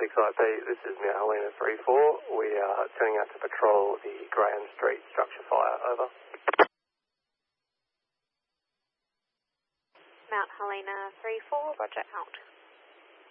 IP, this is Mount Helena 3-4. We are turning out to patrol the Graham Street structure fire, over. Mount Helena 3-4, roger, out.